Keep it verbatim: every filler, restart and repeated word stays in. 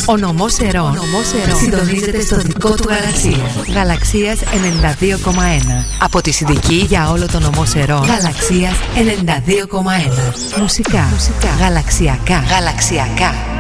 Ο νομός Ερών συντονίζεται στο δικό του Γαλαξία. Γαλαξίας ενενήντα δύο κόμμα ένα. Από τη Συνδική για όλο το νομό Ερών. Γαλαξίας ενενήντα δύο κόμμα ένα. Μουσικά, Μουσικά. Γαλαξιακά. Γαλαξιακά.